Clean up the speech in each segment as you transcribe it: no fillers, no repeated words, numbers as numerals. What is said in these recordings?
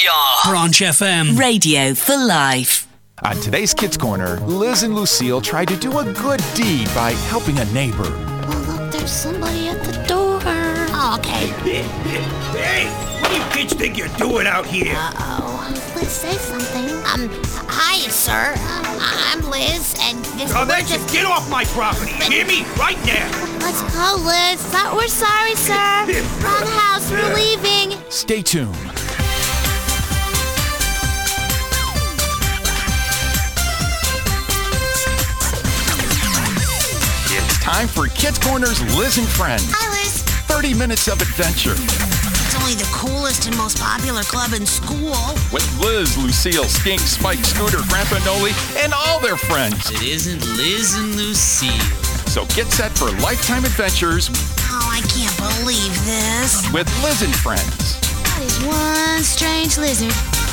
We are Branch FM. Radio for life. On today's Kids Corner, Liz and Lucille tried to do a good deed by helping a neighbor. Oh, look, there's somebody at the door. Oh, okay. Hey, what do you kids think you're doing out here? Let's say something. Hi, sir. I'm Liz, and this Oh, we're that's just... it. Get off my property. Hear me? Right now. Let's go, Liz. We're sorry, sir. Wrong house. We're leaving. Stay tuned. It's time for Kids Corner's Liz and Friends. Hi, Liz. 30 minutes of adventure. It's only the coolest and most popular club in school. With Liz, Lucille, Skink, Spike, Scooter, Grandpa Noli, and all their friends. It isn't Liz and Lucille. So get set for lifetime adventures Oh, I can't believe this. with Liz and Friends. That is one strange lizard.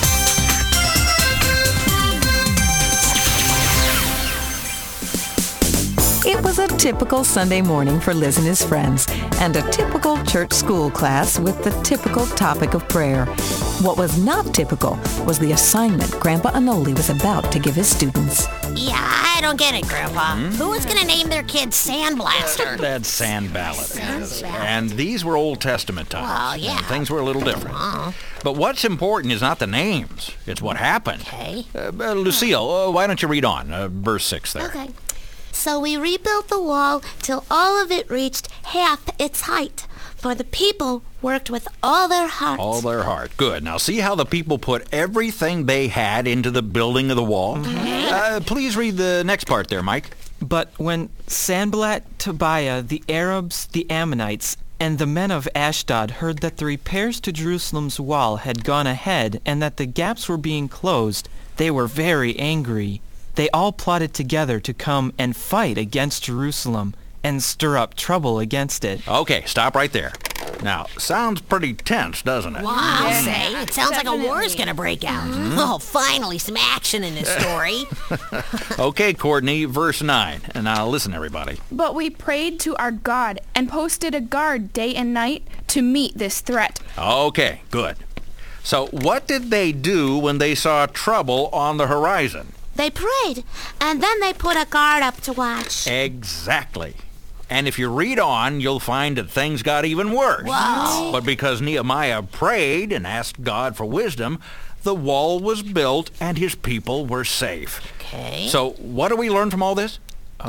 It was a typical Sunday morning for Liz and his friends, and a typical church school class with the typical topic of prayer. What was not typical was the assignment Grandpa Anoli was about to give his students. Yeah, I don't get it, Grandpa. Who was going to name their kid Sandblaster? That's Sanballat. And these were Old Testament times. Well, yeah. And things were a little different. But what's important is not the names. It's what happened. Okay. Lucille, why don't you read on? Verse 6 there. Okay. So we rebuilt the wall till all of it reached half its height, for the people worked with all their heart. All their heart. Good. Now see how the people put everything they had into the building of the wall? Please read the next part there, Mike. But when Sanballat, Tobiah, the Arabs, the Ammonites, and the men of Ashdod heard that the repairs to Jerusalem's wall had gone ahead and that the gaps were being closed, they were very angry. They all plotted together to come and fight against Jerusalem and stir up trouble against it. Okay, stop right there. Now, sounds pretty tense, doesn't it? Well, I'll say. It sounds like a war's going to break out. Oh, finally, some action in this story. Okay, Courtney, verse 9. And now listen, everybody. But we prayed to our God and posted a guard day and night to meet this threat. Okay, good. So what did they do when they saw trouble on the horizon? They prayed, and then they put a guard up to watch. Exactly. And if you read on, you'll find that things got even worse. Wow. But because Nehemiah prayed and asked God for wisdom, the wall was built and his people were safe. Okay. So what do we learn from all this?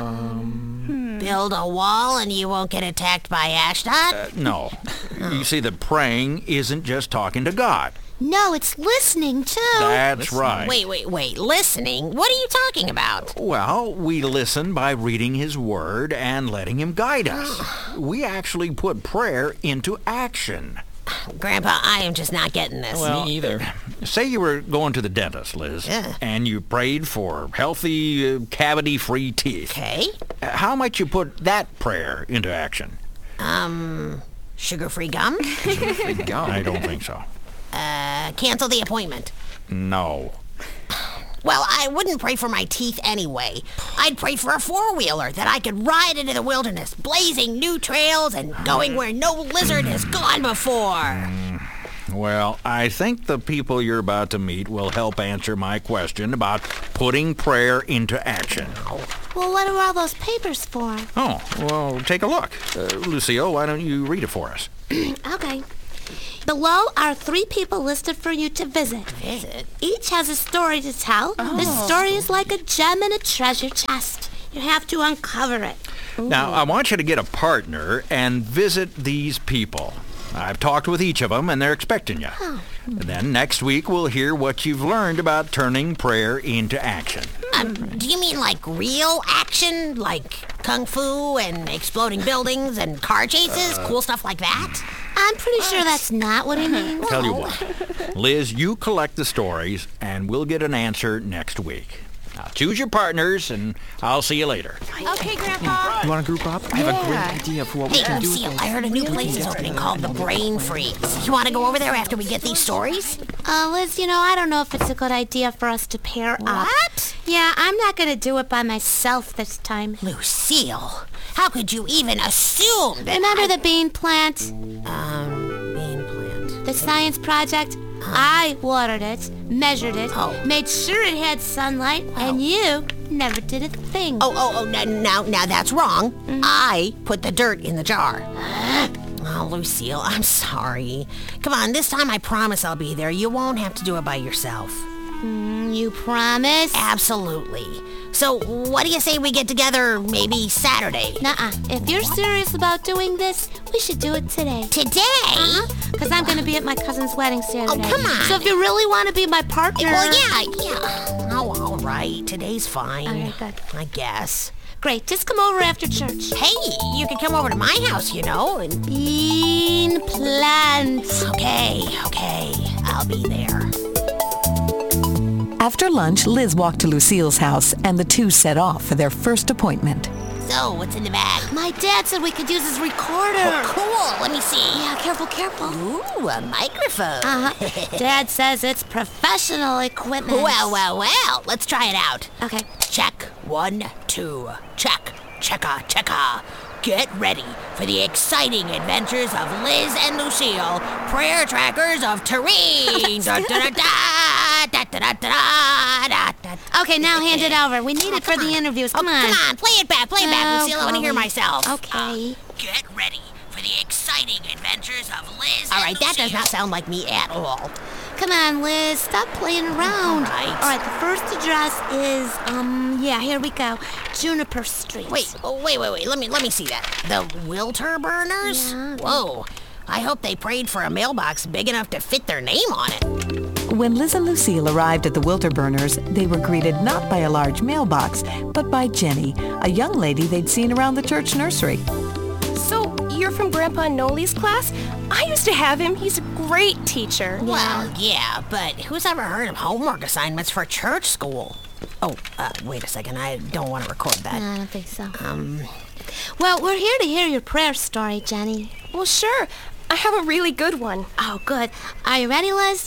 Build a wall and you won't get attacked by Ashdod? No. You see, that praying isn't just talking to God. No, it's listening, too. That's right. Wait. Listening? What are you talking about? Well, we listen by reading his word and letting him guide us. We actually put prayer into action. Grandpa, I am just not getting this. Me either. Say you were going to the dentist, Liz, Yeah. and you prayed for healthy, cavity-free teeth. Okay. How might you put that prayer into action? Sugar-free gum? I don't think so. Cancel the appointment. No. Well, I wouldn't pray for my teeth anyway. I'd pray for a four-wheeler that I could ride into the wilderness, blazing new trails and going where no lizard has gone before. Well, I think the people you're about to meet will help answer my question about putting prayer into action. Well, what are all those papers for? Oh, well, take a look. Lucille, why don't you read it for us? Okay. Below are 3 people listed for you to visit. Visit? Each has a story to tell. This story is like a gem in a treasure chest. You have to uncover it. Now, I want you to get a partner and visit these people. I've talked with each of them, and they're expecting you. And then next week, we'll hear what you've learned about turning prayer into action. Do you mean like real action? Like kung fu and exploding buildings and car chases? Cool stuff like that? I'm pretty sure that's not what he means. Tell you what, Liz, you collect the stories, and we'll get an answer next week. Now, choose your partners, and I'll see you later. Okay, Grandpa. You want to group up? I have a great idea for what we Hey, can do. Lucille, I heard a new place is opening called the Brain Freeze. You want to go over there after we get these stories? Liz, I don't know if it's a good idea for us to pair up. What? Yeah, I'm not going to do it by myself this time. Lucille, how could you even assume that? Remember the bean plant? Bean plant. The science project? I watered it, measured it, made sure it had sunlight, and you never did a thing. Now that's wrong. I put the dirt in the jar. Oh, Lucille, I'm sorry. Come on, this time I promise I'll be there. You won't have to do it by yourself. You promise? Absolutely. So, what do you say we get together maybe Saturday? Nuh-uh. If you're serious about doing this, we should do it today. Today? Because I'm going to be at my cousin's wedding Saturday. Oh, come on. So if you really want to be my partner... Well, yeah. Oh, all right. Today's fine. All right, good. I guess. Great. Just come over after church. Hey, you can come over to my house, and... Bean plant. Okay. I'll be there. After lunch, Liz walked to Lucille's house, and the two set off for their first appointment. So, what's in the bag? My dad said we could use his recorder. Oh, cool. Let me see. Yeah, careful. Ooh, a microphone. Dad says it's professional equipment. Well. Let's try it out. Okay. Check. 1, 2. Check. Checka. Get ready for the exciting adventures of Liz and Lucille, prayer trackers of Terrain. Okay, now hand it over. We need it for the interviews. Come on. Come on, play it back, Lucille. I want to hear myself. Okay. Get ready for the exciting adventures of Liz and Lucille. That does not sound like me at all. Come on, Liz. Stop playing around. All right, the first address is, here we go. Juniper Street. Wait. Let me see that. The Wilter Burners? Yeah. Whoa. I hope they prayed for a mailbox big enough to fit their name on it. When Liz and Lucille arrived at the Wilter Burners, they were greeted not by a large mailbox, but by Jenny, a young lady they'd seen around the church nursery. So, you're from Grandpa Noli's class? I used to have him. He's a great teacher. Well, yeah, but who's ever heard of homework assignments for church school? Oh, wait a second. I don't want to record that. No, I don't think so. Well, we're here to hear your prayer story, Jenny. Well, sure. I have a really good one. Oh, good. Are you ready, Liz?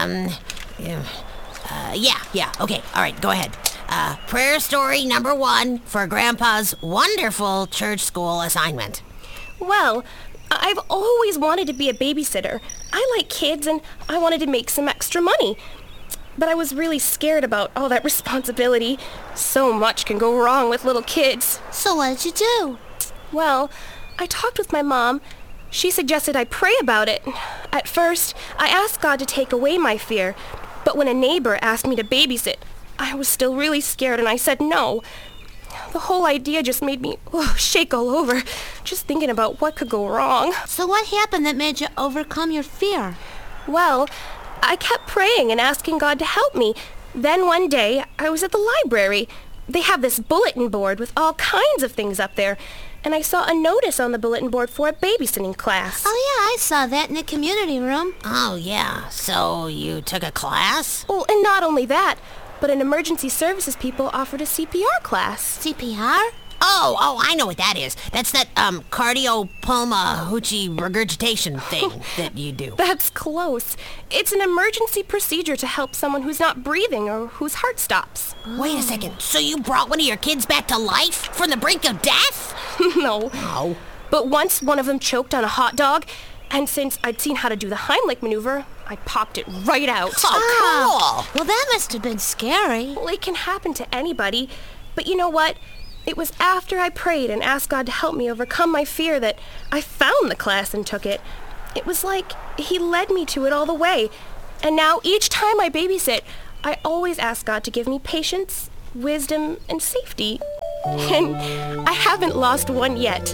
Yeah. Okay, all right, go ahead. Prayer story number 1 for Grandpa's wonderful church school assignment. Well, I've always wanted to be a babysitter. I like kids, and I wanted to make some extra money. But I was really scared about all that responsibility. So much can go wrong with little kids. So what did you do? Well, I talked with my mom. She suggested I pray about it. At first, I asked God to take away my fear. But when a neighbor asked me to babysit, I was still really scared, and I said no. The whole idea just made me shake all over, just thinking about what could go wrong. So what happened that made you overcome your fear? Well, I kept praying and asking God to help me. Then one day, I was at the library. They have this bulletin board with all kinds of things up there, and I saw a notice on the bulletin board for a babysitting class. Oh, yeah, I saw that in the community room. Oh, yeah. So you took a class? Oh, and not only that, but an emergency services people offered a CPR class. CPR? Oh, I know what that is. That's that cardiopulmonary regurgitation thing that you do. That's close. It's an emergency procedure to help someone who's not breathing or whose heart stops. Wait a second. So you brought one of your kids back to life from the brink of death? No. Oh. But once one of them choked on a hot dog, and since I'd seen how to do the Heimlich maneuver, I popped it right out. Oh, cool. Well, that must have been scary. Well, it can happen to anybody. But you know what? It was after I prayed and asked God to help me overcome my fear that I found the class and took it. It was like he led me to it all the way. And now each time I babysit, I always ask God to give me patience, wisdom, and safety. And I haven't lost one yet.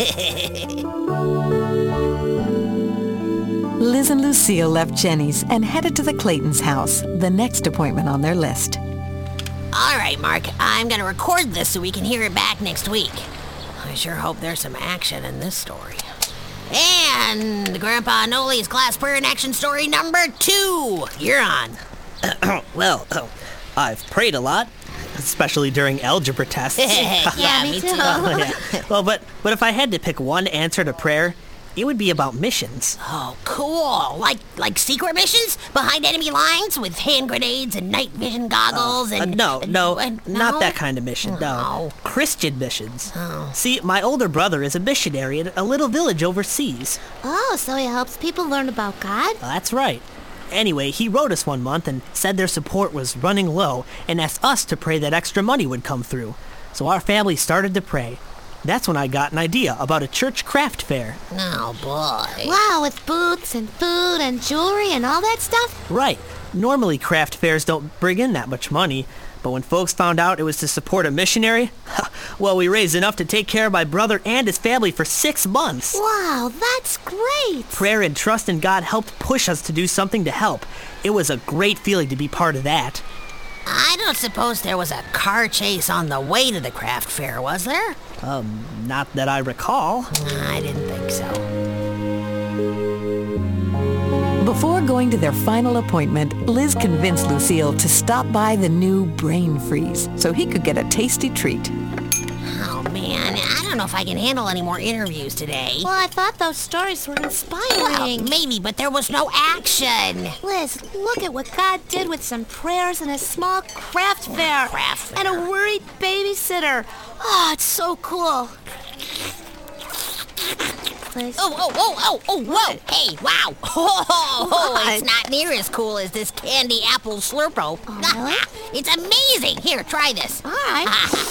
Liz and Lucille left Jenny's and headed to the Claytons' house, the next appointment on their list. All right, Mark. I'm going to record this so we can hear it back next week. I sure hope there's some action in this story. And Grandpa Noli's class prayer in action story number 2. You're on. Well, I've prayed a lot, especially during algebra tests. Yeah, me too. Yeah. Well, but if I had to pick one answer to prayer, it would be about missions. Oh, cool. Like secret missions behind enemy lines with hand grenades and night vision goggles No, not that kind of mission. No. Christian missions. Oh. See, my older brother is a missionary in a little village overseas. Oh, so he helps people learn about God? That's right. Anyway, he wrote us one month and said their support was running low and asked us to pray that extra money would come through. So our family started to pray. That's when I got an idea about a church craft fair. Oh, boy. Wow, with booths and food and jewelry and all that stuff? Right. Normally craft fairs don't bring in that much money, but when folks found out it was to support a missionary, well, we raised enough to take care of my brother and his family for 6 months. Wow, that's great. Prayer and trust in God helped push us to do something to help. It was a great feeling to be part of that. I don't suppose there was a car chase on the way to the craft fair, was there? Not that I recall. I didn't think so. Before going to their final appointment, Liz convinced Lucille to stop by the new Brain Freeze so he could get a tasty treat. Oh, man, I don't know if I can handle any more interviews today. Well, I thought those stories were inspiring. Well, maybe, but there was no action. Liz, look at what God did with some prayers and a small craft fair. And a worried babysitter. Oh, it's so cool. Liz. Whoa. Hey, wow. It's not near as cool as this candy apple Slurpo. Oh, really? It's amazing. Here, try this. All right.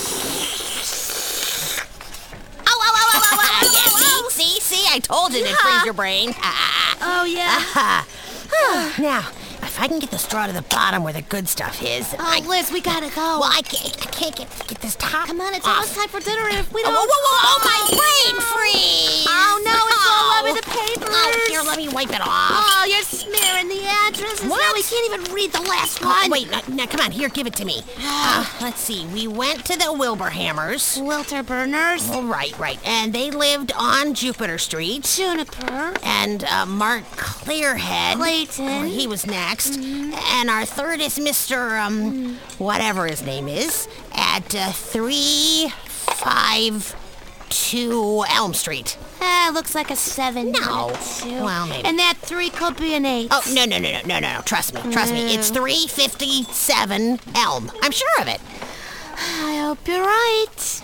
Yeah, see, I told you to freeze your brain. Oh, yeah. Now, if I can get the straw to the bottom where the good stuff is. Oh, Liz, we gotta go. Well, I can't get this top. Come on, it's almost time for dinner. If we don't... Whoa, my brain freeze! Oh, no, it's all over the papers. Oh, here, let me wipe it off. Oh, you're smearing the addresses. What? Now we can't even read the last one. Oh, wait, now, come on, here, give it to me. Let's see, we went to the Wilburhammers. Wilterburners. Oh, right. And they lived on Jupiter Street. Juniper. And Mark Clearhead. Clayton. He was next. And our third is Mr. Whatever his name is, at 352 Elm Street. Looks like a 7. No. Two. Well, maybe. And that 3 could be an 8. Oh, no. Trust me. It's 357 Elm. I'm sure of it. I hope you're right.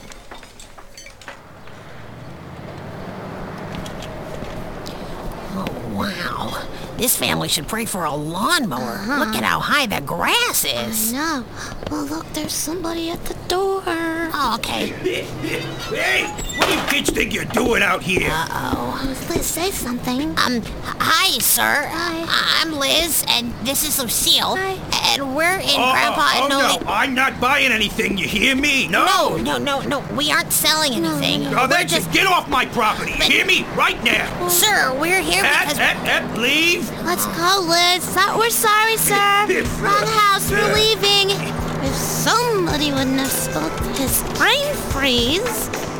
Oh, wow. This family should pray for a lawnmower. Look at how high the grass is. I know. Well, look, there's somebody at the door. Oh, okay. Hey, what do you kids think you're doing out here? Uh-oh. Liz, say something. Hi, sir. Hi. I'm Liz, and this is Lucille. Hi. And we're in Grandpa and Noli... No, I'm not buying anything, you hear me? No. No, we aren't selling anything. Oh, then just get off my property, you hear me? Right now. Sir, we're here because... Leave. Let's go, Liz. We're sorry, sir. Wrong house. We're leaving. If somebody wouldn't have spilled his brain freeze.